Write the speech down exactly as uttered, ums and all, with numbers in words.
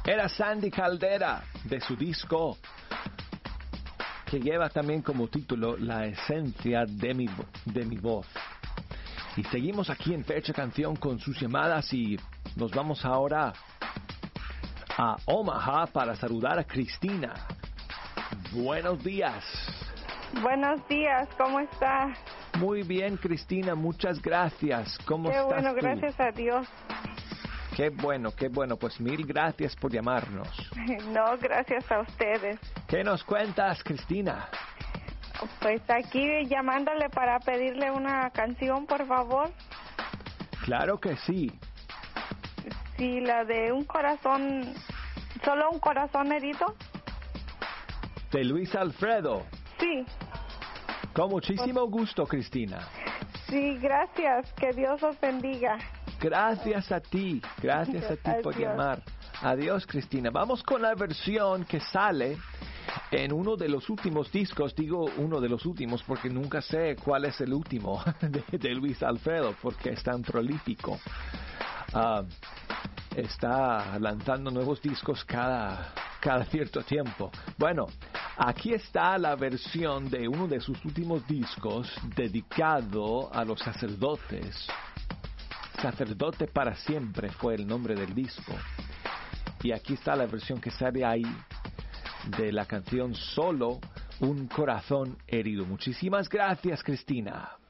Era Sandy Caldera, de su disco que lleva también como título La esencia de mi, de mi voz. Y seguimos aquí en Fecha Canción con sus llamadas y nos vamos ahora a Omaha para saludar a Cristina. Buenos días. Buenos días, ¿cómo está? Muy bien, Cristina, muchas gracias. ¿Cómo Qué estás bueno, tú? gracias a Dios. Qué bueno, qué bueno. Pues mil gracias por llamarnos. No, gracias a ustedes. ¿Qué nos cuentas, Cristina? Pues aquí llamándole para pedirle una canción, por favor. Claro que sí. Sí, la de un corazón, solo un corazón herido. De Luis Alfredo. Sí. Con muchísimo gusto, Cristina. Sí, gracias. Que Dios os bendiga. Gracias a ti, gracias a ti por Adiós. llamar. Adiós, Cristina. Vamos con la versión que sale en uno de los últimos discos. Digo uno de los últimos porque nunca sé cuál es el último de, de Luis Alfredo, porque es tan prolífico. Uh, está lanzando nuevos discos cada, cada cierto tiempo. Bueno, aquí está la versión de uno de sus últimos discos dedicado a los sacerdotes. Sacerdote para siempre fue el nombre del disco. Y aquí está la versión que sale ahí de la canción Solo un corazón herido. Muchísimas gracias, Cristina.